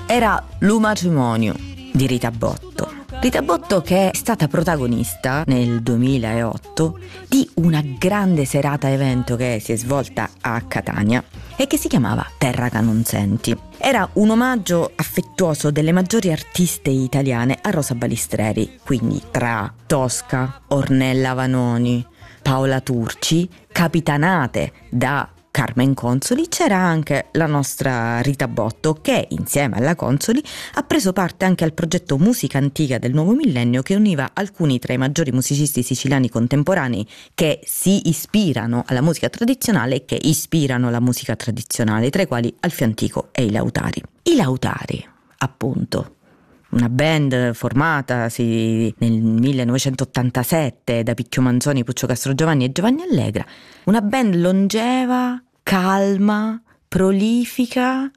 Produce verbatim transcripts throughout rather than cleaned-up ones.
era Lu matrimonio di Rita Botto. Rita Botto che è stata protagonista nel duemilaotto di una grande serata evento che si è svolta a Catania e che si chiamava Terra che non senti. Era un omaggio affettuoso delle maggiori artiste italiane a Rosa Balistreri, quindi tra Tosca, Ornella Vanoni, Paola Turci, capitanate da Carmen Consoli. C'era anche la nostra Rita Botto che insieme alla Consoli ha preso parte anche al progetto Musica Antica del Nuovo Millennio, che univa alcuni tra i maggiori musicisti siciliani contemporanei che si ispirano alla musica tradizionale e che ispirano la musica tradizionale, tra i quali Alfio Antico e i Lautari. I Lautari, appunto, una band formatasi nel millenovecentottantasette da Picchio Manzoni, Puccio Castrogiovanni e Giovanni Allegra, una band longeva, calma, prolifica,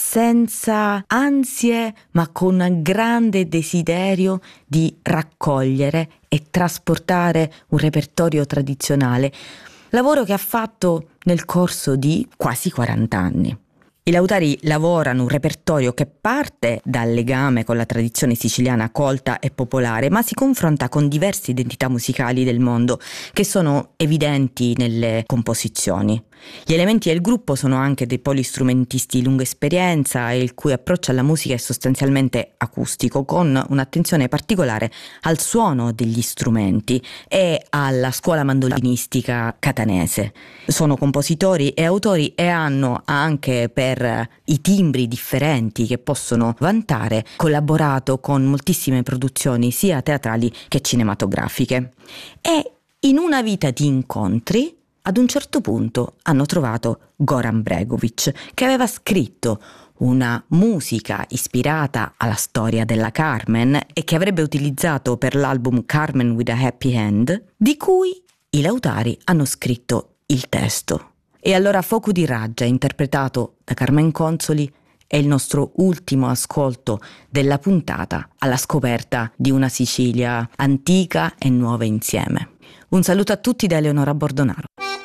senza ansie ma con un grande desiderio di raccogliere e trasportare un repertorio tradizionale, lavoro che ha fatto nel corso di quasi quaranta anni. I Lautari lavorano un repertorio che parte dal legame con la tradizione siciliana colta e popolare, ma si confronta con diverse identità musicali del mondo che sono evidenti nelle composizioni. Gli elementi del gruppo sono anche dei polistrumentisti di lunga esperienza e il cui approccio alla musica è sostanzialmente acustico, con un'attenzione particolare al suono degli strumenti e alla scuola mandolinistica catanese. Sono compositori e autori e hanno anche, per i timbri differenti che possono vantare, collaborato con moltissime produzioni sia teatrali che cinematografiche. E in una vita di incontri, ad un certo punto hanno trovato Goran Bregović, che aveva scritto una musica ispirata alla storia della Carmen e che avrebbe utilizzato per l'album Carmen with a Happy End, di cui i Lautari hanno scritto il testo. E allora Fuoco di Raggia, interpretato da Carmen Consoli, è il nostro ultimo ascolto della puntata alla scoperta di una Sicilia antica e nuova insieme. Un saluto a tutti da Eleonora Bordonaro.